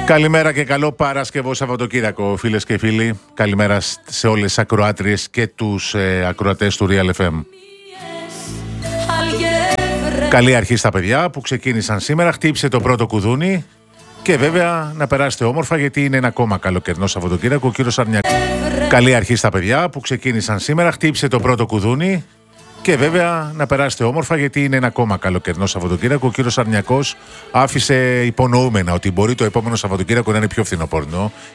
Καλημέρα και καλό Παρασκευό Σαββατοκύριακο, φίλες και φίλοι. Καλημέρα σε όλες τις ακροάτριες και τους ακροατές του Real FM. Καλή αρχή στα παιδιά που ξεκίνησαν σήμερα. Χτύπησε το πρώτο κουδούνι και βέβαια να περάσετε όμορφα γιατί είναι ένα ακόμα καλοκαιρινό Σαββατοκύριακο. Ο κύριος Αρνιακός. Καλή αρχή στα παιδιά που ξεκίνησαν σήμερα. Χτύπησε το πρώτο κουδούνι και βέβαια να περάσετε όμορφα γιατί είναι ένα ακόμα καλοκαιρινό Σαββατοκύριακο. Ο κύριος Αρνιακός άφησε υπονοούμενα ότι μπορεί το επόμενο Σαββατοκύριακο να είναι πιο φθινοπορεινό